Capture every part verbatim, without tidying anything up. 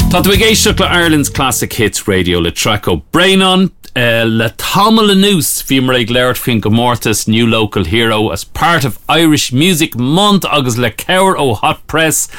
Tá tú géisteach le Ireland's classic hits radio le Treco Brainon uh, le Tamil Anús bhí mar ag léirt fin Gomortas new local hero as part of Irish Music Month agus le Cower ó Hot Press.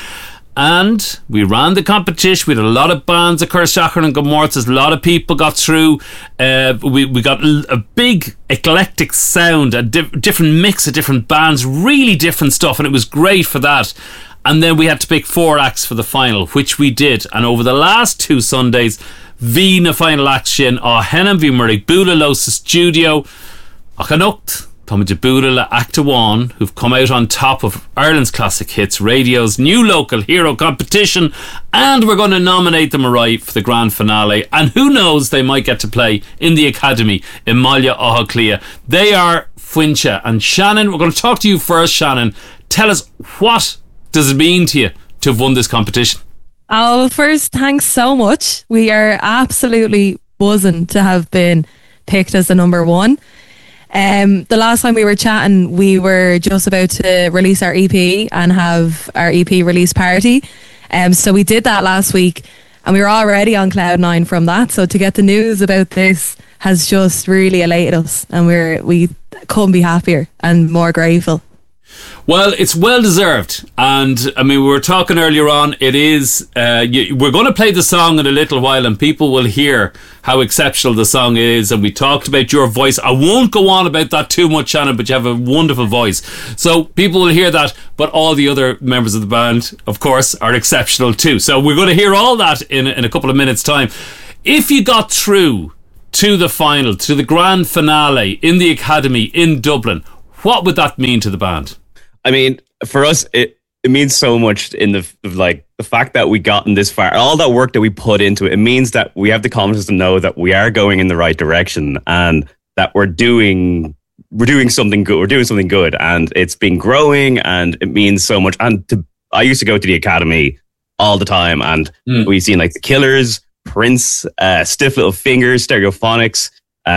And we ran the competition. We had a lot of bands at Currashachar and Gomortas. A lot of people got through. Uh, we, we got a big eclectic sound, a di- different mix of different bands, really different stuff, and it was great for that. And then we had to pick four acts for the final, which we did. And over the last two Sundays, bhí na final act sin á henam bhí mar ag búla lo sa studio ach an ucht tá muid búla le Acta One, who've come out on top of Ireland's Classic Hits Radio's new local hero competition, and we're going to nominate them right for the grand finale. And who knows, they might get to play in the Academy in Malia Ohaclia. They are Fuincha. And Shannon, we're going to talk to you first. Shannon, tell us, what does it mean to you to have won this competition? Oh, well, first, thanks so much. We are absolutely buzzing to have been picked as the number one. Um, the last time we were chatting, we were just about to release our E P and have our E P release party. Um, so we did that last week and we were already on cloud nine from that. So to get the news about this has just really elated us, and we're, we couldn't be happier and more grateful. Well, it's well deserved, and I mean, we were talking earlier on, it is uh, you, we're going to play the song in a little while and people will hear how exceptional the song is, and we talked about your voice. I won't go on about that too much, Shannon, but you have a wonderful voice, so people will hear that, but all the other members of the band, of course, are exceptional too. So we're going to hear all that in, in a couple of minutes time. If you got through to the final, to the grand finale in the Academy in Dublin, what would that mean to the band? I mean, for us, it, it means so much in the like the fact that we gotten this far, all that work that we put into it. It means that we have the confidence to know that we are going in the right direction and that we're doing we're doing something good. We're doing something good, and it's been growing, and it means so much. And to, I used to go to the Academy all the time, and mm. we've seen like the Killers, Prince, uh, Stiff Little Fingers, Stereophonics,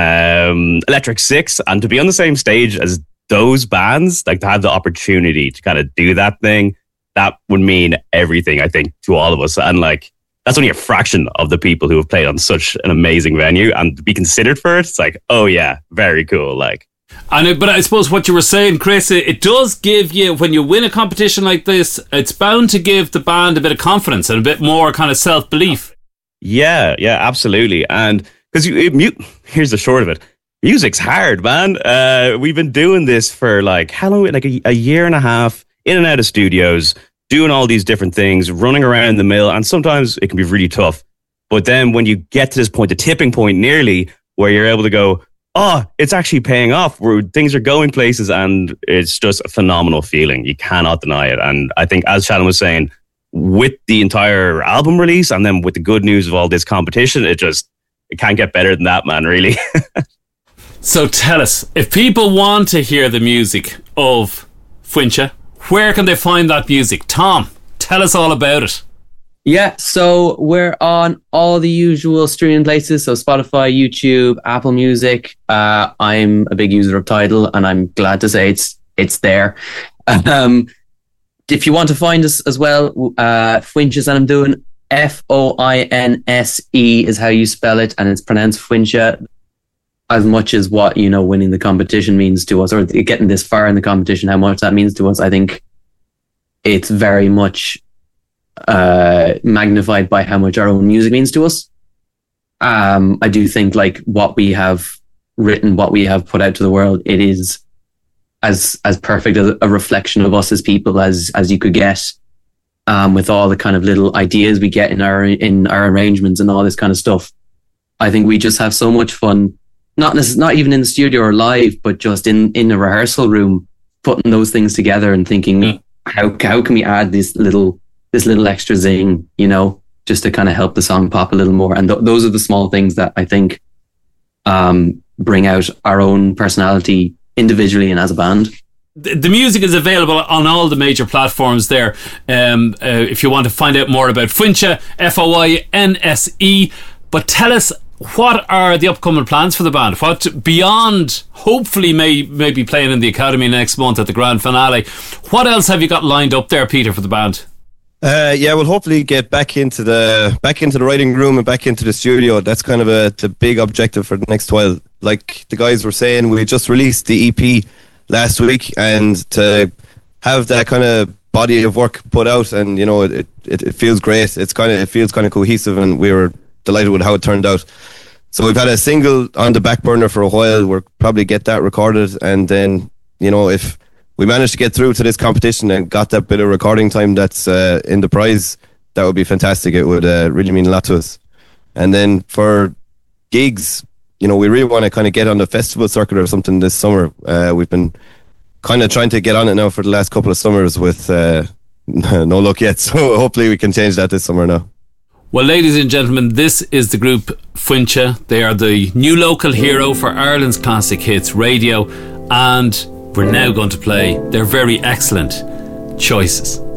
um, Electric Six, and to be on the same stage as those bands, like to have the opportunity to kind of do that thing, that would mean everything, I think, to all of us. And like, that's only a fraction of the people who have played on such an amazing venue, and to be considered for it, it's like, oh yeah, very cool. Like, and it, but I suppose what you were saying, Chris, it, it does give you, when you win a competition like this, it's bound to give the band a bit of confidence and a bit more kind of self-belief. Yeah, yeah, absolutely. And because you, it, here's the short of it. Music's hard, man. Uh, we've been doing this for like, how long? Like a, a year and a half, in and out of studios, doing all these different things, running around the mill, and sometimes it can be really tough. But then when you get to this point, the tipping point nearly, where you're able to go, oh, it's actually paying off, where things are going places, and it's just a phenomenal feeling. You cannot deny it. And I think, as Shannon was saying, with the entire album release, and then with the good news of all this competition, it just, it can't get better than that, man, really. So tell us, if people want to hear the music of Fuincha, where can they find that music? Tom, tell us all about it. Yeah, so we're on all the usual streaming places, so Spotify, YouTube, Apple Music. Uh, I'm a big user of Tidal, and I'm glad to say it's it's there. Um, if you want to find us as well, uh, Fuincha, and I'm doing F O I N S E is how you spell it, and it's pronounced Fuincha. As much as what, you know, winning the competition means to us, or getting this far in the competition, how much that means to us, I think it's very much uh, magnified by how much our own music means to us. Um, I do think like what we have written, what we have put out to the world, it is as as perfect a, a reflection of us as people as as you could get. Um, with all the kind of little ideas we get in our in our arrangements and all this kind of stuff, I think we just have so much fun. Not necess- not even in the studio or live, but just in, in the rehearsal room, putting those things together and thinking, mm. how how can we add this little this little extra zing, you know, just to kind of help the song pop a little more. And th- those are the small things that I think um, bring out our own personality individually and as a band. The music is available on all the major platforms there. Um, uh, if you want to find out more about Fuincha, F O I N S E. But tell us, what are the upcoming plans for the band? What beyond hopefully may maybe playing in the Academy next month at the grand finale? What else have you got lined up there, Peter, for the band? Uh, yeah, we'll hopefully get back into the back into the writing room and back into the studio. That's kind of a the big objective for the next while. Like the guys were saying, we just released the E P last week, and to have that kind of body of work put out, and you know, it it, it feels great. It's kind of it feels kind of cohesive, and we were delighted with how it turned out. So we've had a single on the back burner for a while. We'll probably get that recorded, and then you know if we managed to get through to this competition and got that bit of recording time that's uh, in the prize, that would be fantastic. It would uh, really mean a lot to us. And then for gigs, you know, we really want to kind of get on the festival circuit or something this summer. Uh, we've been kind of trying to get on it now for the last couple of summers with uh, no luck yet. So hopefully we can change that this summer now. Well, ladies and gentlemen, this is the group Foinse. They are the new local hero for Ireland's Classic Hits Radio, and we're now going to play their very excellent Choices.